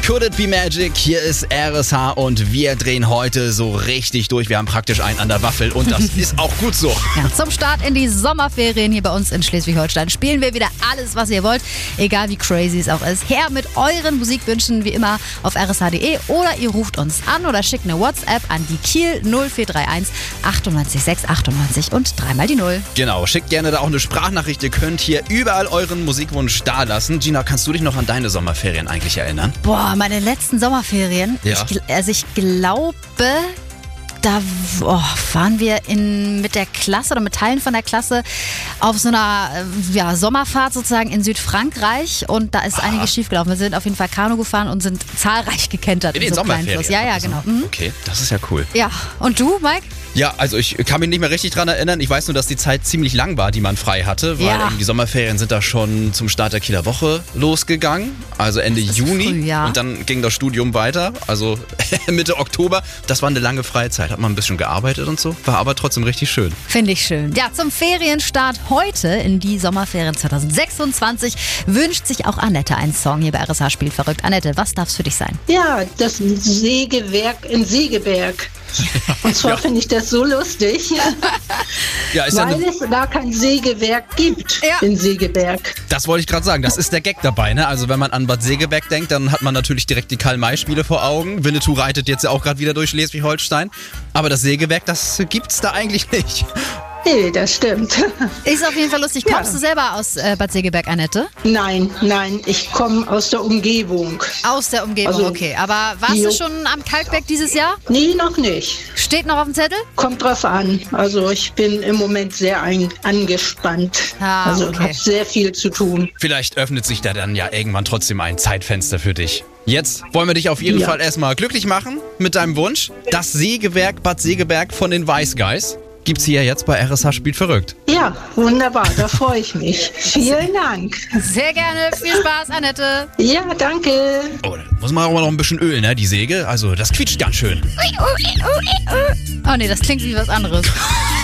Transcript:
Could It Be Magic? Hier ist RSH und wir drehen heute so richtig durch. Wir haben praktisch einen an der Waffel und das ist auch gut so. Ja, zum Start in die Sommerferien hier bei uns in Schleswig-Holstein spielen wir wieder alles, was ihr wollt, egal wie crazy es auch ist. Her mit euren Musikwünschen wie immer auf rsh.de oder ihr ruft uns an oder schickt eine WhatsApp an die Kiel 0431 98 6 98 und 3 mal die 0. Genau, schickt gerne da auch eine Sprachnachricht. Ihr könnt hier überall euren Musikwunsch dalassen. Gina, kannst du dich noch an deine Sommerferien eigentlich erinnern? Boah, meine letzten Sommerferien. Ja. Ich glaube, da waren wir mit der Klasse oder mit Teilen von der Klasse auf so einer Sommerfahrt sozusagen in Südfrankreich und da ist einiges schiefgelaufen. Wir sind auf jeden Fall Kanu gefahren und sind zahlreich gekentert. In den so kleinen Sommerferien? Fluss. Ja, genau. Mhm. Okay, das ist ja cool. Ja, und du, Mike? Ja, also ich kann mich nicht mehr richtig dran erinnern. Ich weiß nur, dass die Zeit ziemlich lang war, die man frei hatte, weil die Sommerferien sind da schon zum Start der Kieler Woche losgegangen, also Ende Juni. Früh, ja. Und dann ging das Studium weiter, also Mitte Oktober. Das war eine lange Freizeit, hat man ein bisschen gearbeitet und so, war aber trotzdem richtig schön. Finde ich schön. Ja, zum Ferienstart heute in die Sommerferien 2026 wünscht sich auch Annette einen Song hier bei RSH Spielt verrückt. Annette, was darf es für dich sein? Ja, das Sägewerk in Segeberg. Und zwar finde ich das so lustig, Ja, ist weil es da kein Sägewerk gibt in Segeberg. Das wollte ich gerade sagen, das ist der Gag dabei, ne? Also wenn man an Bad Segeberg denkt, dann hat man natürlich direkt die Karl-May-Spiele vor Augen. Winnetou reitet jetzt ja auch gerade wieder durch Schleswig-Holstein. Aber das Sägewerk, das gibt's da eigentlich nicht. Nee, das stimmt. Ist auf jeden Fall lustig. Kommst du selber aus Bad Segeberg, Annette? Nein, ich komme aus der Umgebung. Aus der Umgebung, Also, okay. Aber warst du schon am Kalkberg dieses Jahr? Nee, noch nicht. Steht noch auf dem Zettel? Kommt drauf an. Also ich bin im Moment sehr angespannt. Also habe sehr viel zu tun. Vielleicht öffnet sich da dann ja irgendwann trotzdem ein Zeitfenster für dich. Jetzt wollen wir dich auf jeden Fall erstmal glücklich machen mit deinem Wunsch. Das Sägewerk Bad Segeberg von den Weißgeis gibt's hier jetzt bei RSH Spielt verrückt. Ja, wunderbar, da freue ich mich. Vielen Dank. Sehr gerne. Viel Spaß, Annette. Ja, danke. Oh, da muss man aber noch ein bisschen Öl, ne, die Säge. Also das quietscht ganz schön. Oh nee, das klingt wie was anderes.